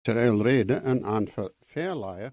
Israël reden en aan verleien.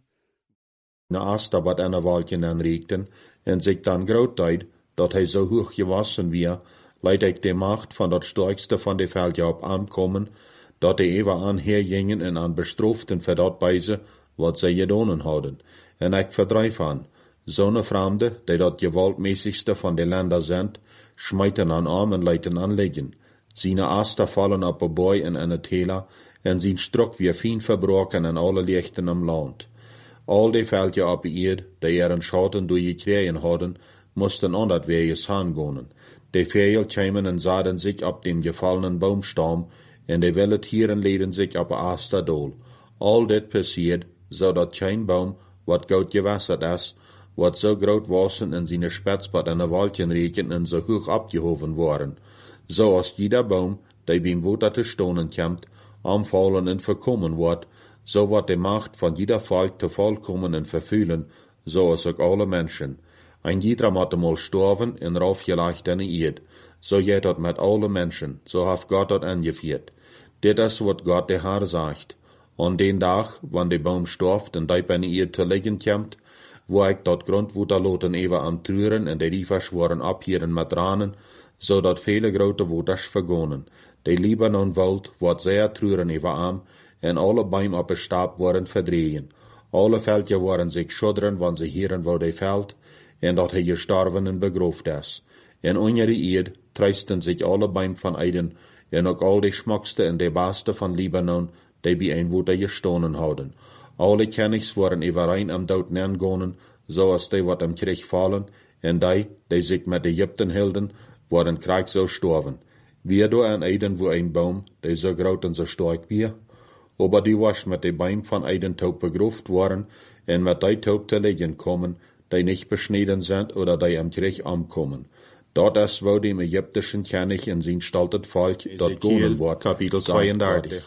Na Asta wat aan een waaltje aanriekten en zich dan groot deed, dat hij zo hoog gewassen weer, leid ik de macht van dat sterkste van de veldje op aankomen, dat de even aan hergingen en aan bestroften voor dat bijze wat zij gedaan hadden. En ik verdrijf aan, zo'n vreemde, die dat gewaltmäßigste van de landen zijn, smijten aan arm en leiden aan liggen. Zijn Asta vallen op een boy en aan het hela, en zijn strok weer fijn verbroken en alle lichten om land. Al die veldje op eerd, die een schatten door gekregen hadden, moesten aan dat weges gaan. De vijel kwamen en zaden zich op den gevallenen boomstam, en de wilde hieren leden zich op Astadol. Al dit passiert, zodat geen boom, wat goed gewasserd is, wat zo groot was en zijn spetsbad en de waldjen reken en zo hoog opgehoven waren. Zoals jeder boom, die bij water te stonen komt, aanvallen en voorkomen wordt, zo wordt de macht van jeder volk te volkomen en vervullen, zoals ook alle mensen. En ieder moet eenmaal sterven en raafgelegd in de eerd. Zo gaat dat met alle mensen, zo heeft God dat aangevierd. Dit is wat God de Heer zegt. Aan den dag, wanneer de boom sterft en diep in de eerd te liggen komt, waar ik dat grondwater laten even aan treuren en de rivers worden ophieren met tranen, zodat vele grote waters vergonen. De Libanon-woud wordt zeer treuren even aan, en alle bomen op een stap worden verdreven. Alle veldje worden zich schudderen, want ze hieren waar de veld, en dat hij gestorven en begroefd is. En onder de eerd treisten zich alle bomen van Eden, en ook al de smakste en de beste van Libanon, die bij een water gestonen hadden. Alle kennigs worden overeen om dood neergonen, zoals die wat om krieg vallen, en die zich met Egypten hielden, worden krijg zo sterven. Weer door aan Eden wo een boom, die zo groot en zo sterk weer, aber die was met de boom van Eden top begroefd worden, en met die top te liggen komen, die niet besneden zijn, oder die am krieg omkomen. Dat is waar de Egyptischen kennig en zijn staltet volk, dat gonen wordt, kapitel 32.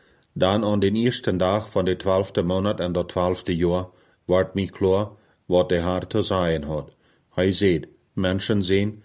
Dan aan den eersten dag van de 12e maand en dat 12e jaar, wordt mij klaar, wat de Heer te zeggen had. Hij zei, mensen zien,